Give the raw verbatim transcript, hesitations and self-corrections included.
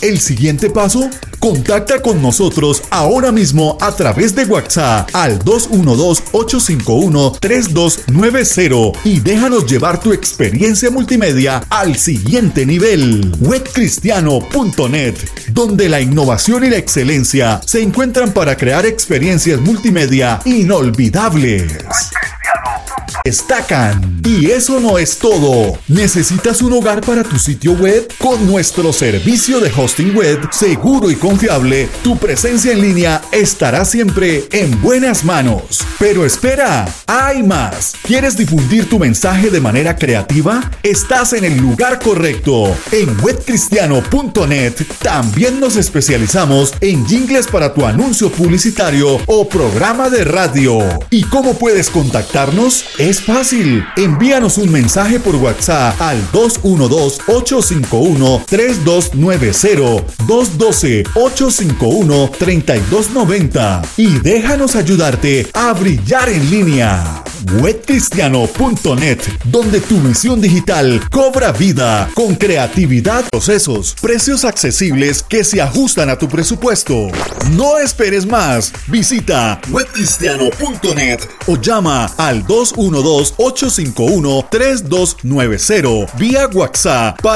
¿El siguiente paso? Contacta con nosotros ahora mismo a través de WhatsApp al dos uno dos, ocho cinco uno, tres dos nueve cero y déjanos llevar tu experiencia multimedia al siguiente nivel. web cristiano punto net, donde la innovación y la excelencia se encuentran para crear experiencias multimedia inolvidables. Destacan. Y eso no es todo. ¿Necesitas un hogar para tu sitio web? Con nuestro servicio de hosting web seguro y confiable, tu presencia en línea estará siempre en buenas manos. Pero espera, hay más. ¿Quieres difundir tu mensaje de manera creativa? Estás en el lugar correcto. En web cristiano punto net también nos especializamos en jingles para tu anuncio publicitario o programa de radio. ¿Y cómo puedes contactarnos? Es fácil. Envíanos un mensaje por WhatsApp al dos uno dos, ocho cinco uno, tres dos nueve cero, dos uno dos, ocho cinco uno, tres dos nueve cero y déjanos ayudarte a brillar en línea. web cristiano punto net, donde tu misión digital cobra vida con creatividad, procesos, precios accesibles que se ajustan a tu presupuesto. No esperes más. Visita web cristiano punto net o llama al dos uno dos, ocho cinco uno, tres dos nueve cero vía WhatsApp.